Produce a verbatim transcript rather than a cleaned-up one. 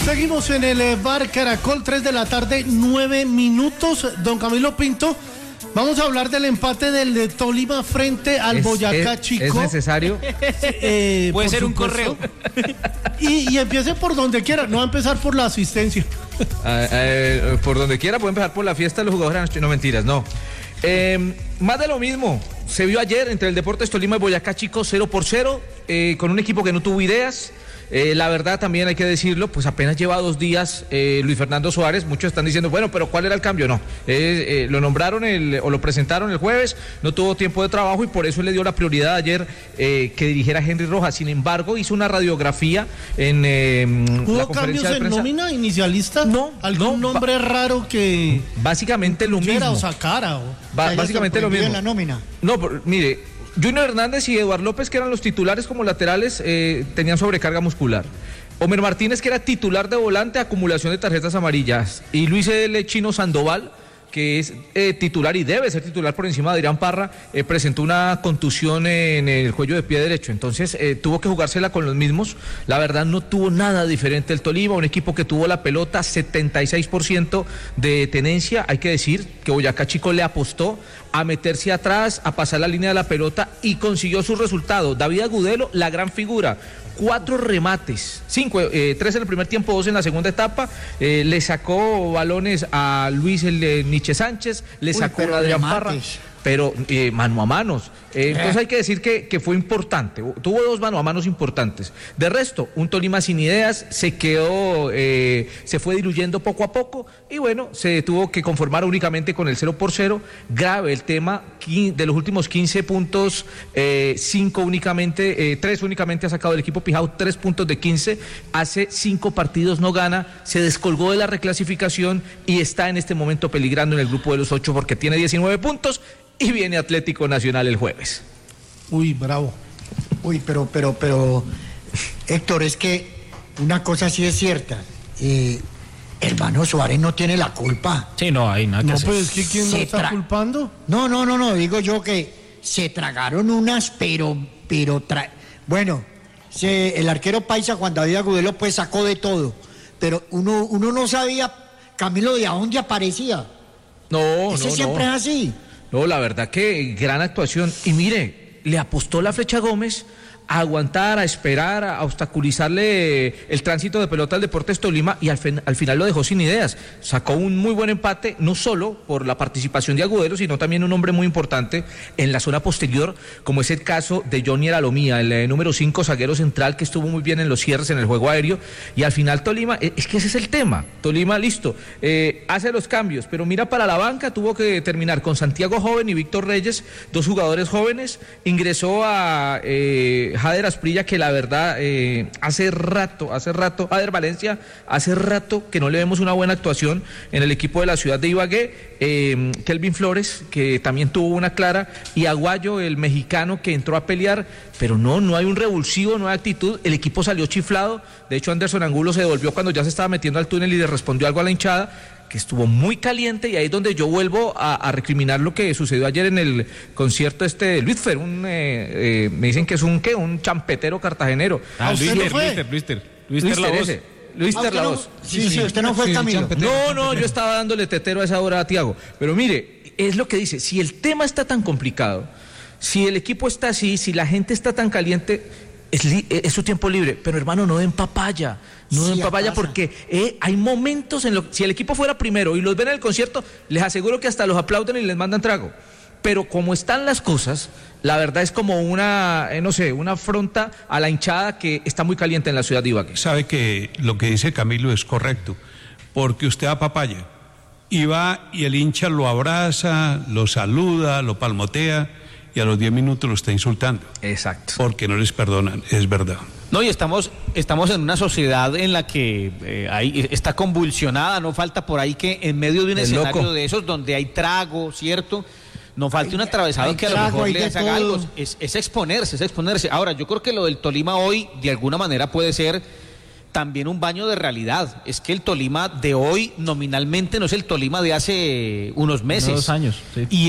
Seguimos en el eh, bar Caracol, tres de la tarde, nueve minutos. Don Camilo Pinto, vamos a hablar del empate del de Tolima frente al es, Boyacá es, Chico. ¿Es necesario? Eh, Puede ser supuesto. un correo. Y, y empiece por donde quiera, no va a empezar por la asistencia. eh, eh, por donde quiera, puede empezar por la fiesta de los jugadores. No, mentiras, no. Eh, más de lo mismo. Se vio ayer entre el Deportes Tolima y Boyacá Chico cero por cero, eh, con un equipo que no tuvo ideas. Eh, la verdad también hay que decirlo, pues apenas lleva dos días eh, Luis Fernando Suárez. Muchos están diciendo, bueno, pero ¿cuál era el cambio? No, eh, eh, lo nombraron el, o lo presentaron el jueves, no tuvo tiempo de trabajo y por eso le dio la prioridad ayer eh, que dirigiera Henry Rojas. Sin embargo, hizo una radiografía en eh, ¿Hubo la cambios conferencia de en prensa. nómina inicialista? No, ¿Algún no, nombre raro que básicamente lo mismo. o sacara? O... Ba- básicamente lo mismo. En la nómina. No, por, mire, Junior Hernández y Eduardo López, que eran los titulares como laterales, eh, tenían sobrecarga muscular. Omer Martínez, que era titular de volante, acumulación de tarjetas amarillas. Y Luis El Chino Sandoval, que es eh, titular y debe ser titular por encima de Adrián Parra, eh, presentó una contusión en el cuello de pie derecho. Entonces eh, tuvo que jugársela con los mismos. La verdad no tuvo nada diferente el Tolima, un equipo que tuvo la pelota, setenta y seis por ciento de tenencia. Hay que decir que Boyacá Chico le apostó a meterse atrás, a pasar la línea de la pelota y consiguió su resultado. David Agudelo, la gran figura. Cuatro remates, cinco, eh, tres en el primer tiempo, dos en la segunda etapa, eh, le sacó balones a Luis el eh, Nietzsche Sánchez, le Uy, sacó pero a Adrián remates. Parra, pero eh, mano a manos. Eh, entonces hay que decir que, que fue importante, tuvo dos mano a manos importantes. De resto, un Tolima sin ideas, se quedó, eh, se fue diluyendo poco a poco y bueno, se tuvo que conformar únicamente con el cero por cero. Grave el tema, de los últimos quince puntos, eh, cinco únicamente, eh, tres únicamente ha sacado el equipo Pijao, tres puntos de quince, hace cinco partidos no gana, se descolgó de la reclasificación y está en este momento peligrando en el grupo de los ocho porque tiene diecinueve puntos. Y viene Atlético Nacional el jueves. Uy, bravo. Uy, pero, pero, pero, Héctor, es que una cosa sí es cierta. Eh, hermano Suárez no tiene la culpa. Sí, no, hay nada que No, hacer. pues es que ¿quién lo Se está tra- culpando? No, no, no, no, digo yo que se tragaron unas, pero, pero, tra... bueno, se, el arquero paisa Juan David Agudelo pues sacó de todo, pero uno, uno no sabía, Camilo, de a dónde aparecía. No, Ese no, siempre no. es así. No, la verdad que gran actuación. Y mire, le apostó la Flecha Gómez a aguantar, a esperar, a obstaculizarle el tránsito de pelota al Deportes Tolima y al, fin, al final lo dejó sin ideas. Sacó un muy buen empate, no solo por la participación de Agudelo, sino también un hombre muy importante en la zona posterior, como es el caso de Johnny Aralomía, el eh, número cinco zaguero central que estuvo muy bien en los cierres en el juego aéreo. Y al final Tolima, eh, es que ese es el tema. Tolima, listo, eh, hace los cambios, pero mira para la banca, tuvo que terminar con Santiago Joven y Víctor Reyes, dos jugadores jóvenes. Ingresó a Eh, Jader Asprilla, que la verdad eh, hace rato, hace rato, Jader Valencia, hace rato que no le vemos una buena actuación en el equipo de la ciudad de Ibagué. eh, Kelvin Flores, que también tuvo una clara, y Aguayo, el mexicano, que entró a pelear, pero no, no hay un revulsivo, no hay actitud, el equipo salió chiflado. De hecho, Anderson Angulo se devolvió cuando ya se estaba metiendo al túnel y le respondió algo a la hinchada, que estuvo muy caliente, y ahí es donde yo vuelvo a, a recriminar lo que sucedió ayer en el concierto este de Luis Fer, un, eh, eh, me dicen que es un, ¿qué? Un champetero cartagenero. Ah, ¿usted Luis no Ter, fue? Luis Ter, Luis Ter, Luis Luis Ter la Ter, voz. ese, Luis Ah, Ter usted la no- voz. Sí, sí, usted no fue, Camilo. No, no, yo estaba dándole tetero a esa hora a Tiago. Pero mire, es lo que dice, si el tema está tan complicado, si el equipo está así, si la gente está tan caliente, es, li- es su tiempo libre. Pero hermano, no den papaya, no Sí, den papaya pasa. porque eh, hay momentos en los si el equipo fuera primero y los ven en el concierto, les aseguro que hasta los aplauden y les mandan trago. Pero como están las cosas, la verdad es como una, eh, no sé, una afronta a la hinchada que está muy caliente en la ciudad de Ibagué. Sabe que lo que dice Camilo es correcto, porque usted a papaya y va y el hincha lo abraza, lo saluda, lo palmotea y a los diez minutos lo está insultando, Exacto. porque no les perdonan, es verdad. No, y estamos, estamos en una sociedad en la que eh, hay, está convulsionada, no falta por ahí que en medio de un El escenario loco. de esos donde hay trago, ¿cierto? No falta un atravesado hay que a lo trago, mejor hay le de haga todo. algo. Es, es exponerse, es exponerse. Ahora, yo creo que lo del Tolima hoy, de alguna manera, puede ser también un baño de realidad. Es que el Tolima de hoy nominalmente no es el Tolima de hace unos meses. Unos dos años, sí. Y